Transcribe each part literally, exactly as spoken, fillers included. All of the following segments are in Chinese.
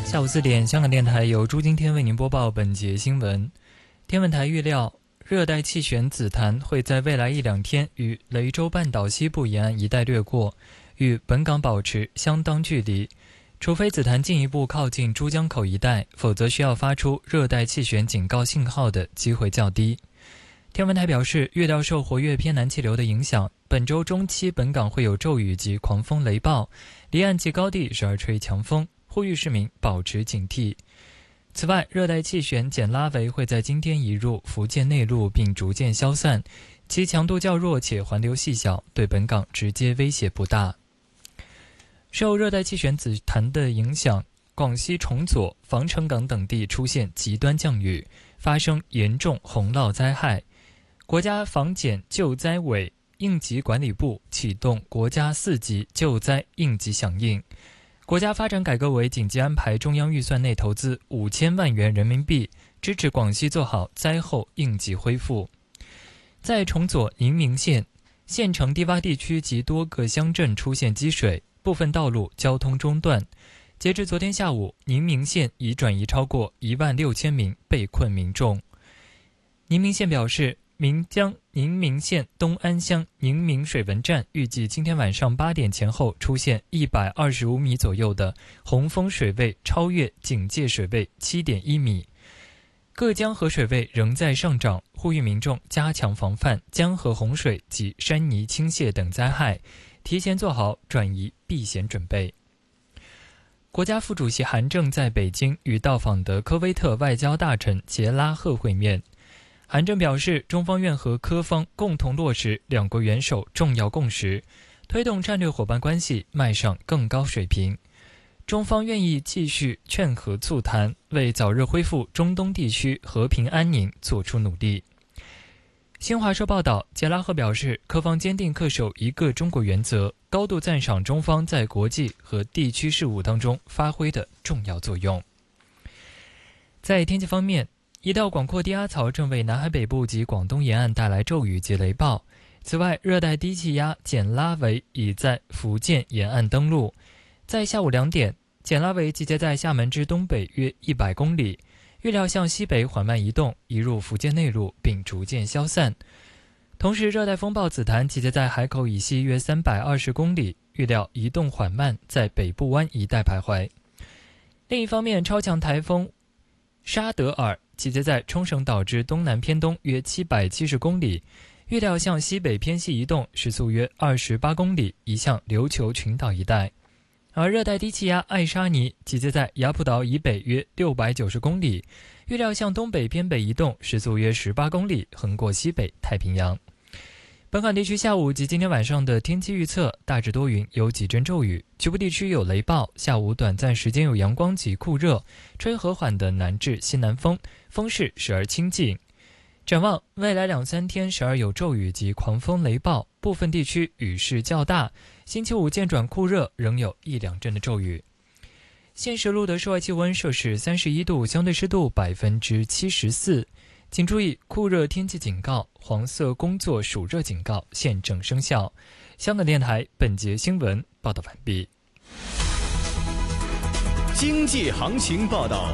下午四点，香港电台由朱今天为您播报本节新闻。天文台预料，热带气旋紫檀会在未来一两天与雷州半岛西部沿岸一带掠过，与本港保持相当距离。除非紫檀进一步靠近珠江口一带，否则需要发出热带气旋警告信号的机会较低。天文台表示，预料受活跃偏南气流的影响，本周中期本港会有骤雨及狂风雷暴，离岸及高地时而吹强风，呼吁市民保持警惕。此外，热带气旋简拉维会在今天移入福建内陆并逐渐消散，其强度较弱且环流细小，对本港直接威胁不大。受热带气旋紫檀的影响，广西崇左、防城港等地出现极端降雨，发生严重洪涝灾害。国家防检救灾委应急管理部启动国家四级救灾应急响应。国家发展改革委紧急安排中央预算内投资五千万元人民币，支持广西做好灾后应急恢复。在崇左宁明县，县城低洼地区及多个乡镇出现积水，部分道路交通中断。截至昨天下午，宁明县已转移超过一万六千名被困民众。宁明县表示，岷江宁明县东安乡宁明水文站预计今天晚上八点前后出现一百二十五米左右的洪峰水位超越警戒水位 七点一米。各江河水位仍在上涨，呼吁民众加强防范江河洪水及山泥倾泻等灾害，提前做好转移避险准备。国家副主席韩正在北京与到访的科威特外交大臣杰拉赫会面。韩正表示，中方愿和科方共同落实两国元首重要共识，推动战略伙伴关系迈上更高水平。中方愿意继续劝和促谈，为早日恢复中东地区和平安宁做出努力。新华社报道，杰拉赫表示，科方坚定恪守一个中国原则，高度赞赏中方在国际和地区事务当中发挥的重要作用。在天气方面，一道广阔低压槽正为南海北部及广东沿岸带来骤雨及雷暴。此外，热带低气压简拉维已在福建沿岸登陆。在下午两点，简拉维集结在厦门之东北约一百公里，预料向西北缓慢移动，移入福建内陆并逐渐消散。同时，热带风暴紫檀集结在海口以西约三百二十公里，预料移动缓慢，在北部湾一带徘徊。另一方面，超强台风沙德尔集结在冲绳岛之东南偏东约七百七十公里，预料向西北偏西移动，时速约二十八公里，移向琉球群岛一带。而热带低气压艾沙尼集结在雅浦岛以北约六百九十公里，预料向东北偏北移动，时速约十八公里，横过西北太平洋。本港地区下午及今天晚上的天气预测，大致多云，有几阵骤雨，局部地区有雷暴，下午短暂时间有阳光及酷热，吹和缓的南至西南风，风势时而清劲。展望未来两三天时而有骤雨及狂风雷暴，部分地区雨势较大，星期五渐转酷热，仍有一两阵的骤雨。现时录的室外气温摄氏三十一度，相对湿度百分之七十四。请注意，酷热天气警告、黄色工作暑热警告现正生效。香港电台本节新闻报道完毕。 经济行情报道。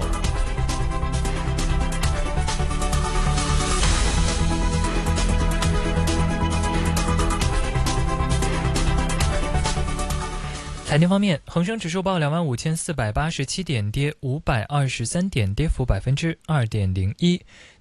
财经方面，恒生指数报两万五千四百八十七点，跌五百二十三点，跌幅百分之二点零一。